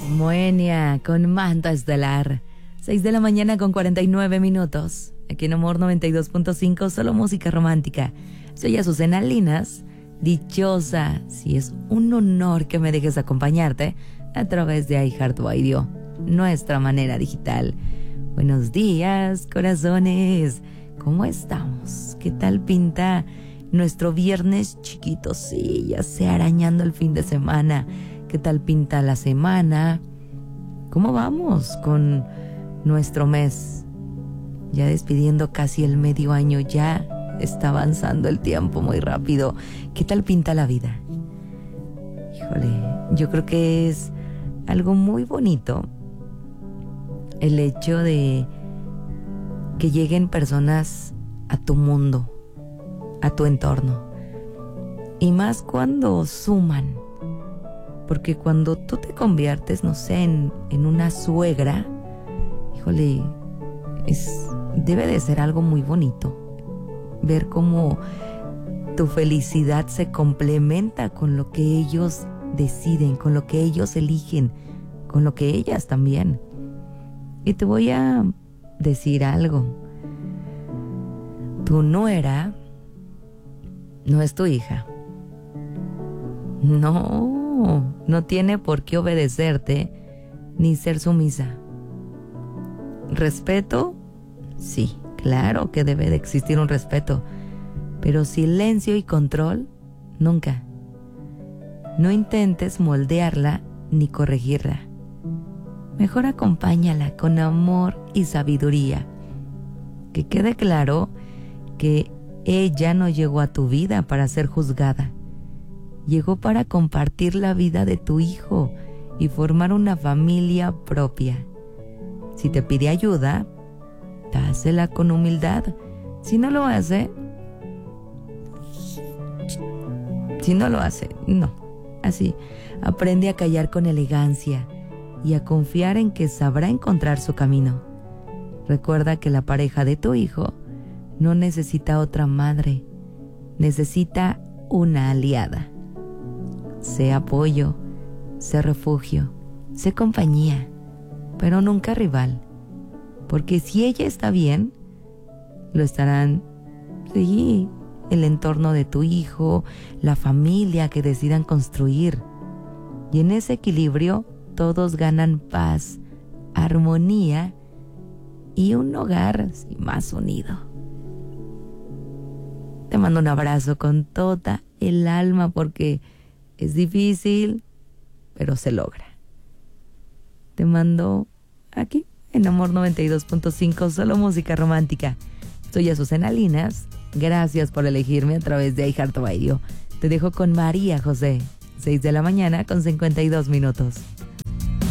Moenia con Manto Estelar. 6 de la mañana con 49 minutos. Aquí en Amor 92.5, solo música romántica. Soy Azucena Linas. Dichosa, si es un honor que me dejes acompañarte a través de iHeartRadio, nuestra manera digital. Buenos días, corazones. ¿Cómo estamos? ¿Qué tal pinta nuestro viernes chiquito? Sí, ya se arañando el fin de semana. ¿Qué tal pinta la semana? ¿Cómo vamos con nuestro mes? Ya despidiendo casi el medio año, ya está avanzando el tiempo muy rápido. ¿Qué tal pinta la vida? Híjole, yo creo que es algo muy bonito el hecho de que lleguen personas a tu mundo, a tu entorno. Y más cuando suman. Porque cuando tú te conviertes, no sé, en una suegra, híjole, debe de ser algo muy bonito. Ver cómo tu felicidad se complementa con lo que ellos deciden, con lo que ellos eligen, con lo que ellas también. Y te voy a decir algo. Tu nuera no es tu hija. No tiene por qué obedecerte ni ser sumisa. ¿Respeto? Sí, claro que debe de existir un respeto, pero silencio y control, nunca. No intentes moldearla ni corregirla. Mejor acompáñala con amor y sabiduría. Que quede claro que ella no llegó a tu vida para ser juzgada. Llegó para compartir la vida de tu hijo y formar una familia propia. Si te pide ayuda, dásela con humildad. Si no lo hace, no. Así, aprende a callar con elegancia y a confiar en que sabrá encontrar su camino. Recuerda que la pareja de tu hijo no necesita otra madre, necesita una aliada. Sé apoyo, sé refugio, sé compañía, pero nunca rival. Porque si ella está bien, lo estarán, sí, el entorno de tu hijo, la familia que decidan construir. Y en ese equilibrio todos ganan paz, armonía y un hogar más unido. Te mando un abrazo con toda el alma porque es difícil, pero se logra. Te mando aquí en Amor 92.5, solo música romántica. Soy Azucena Linas. Gracias por elegirme a través de iHeartRadio. Te dejo con María José. 6 de la mañana con 52 minutos.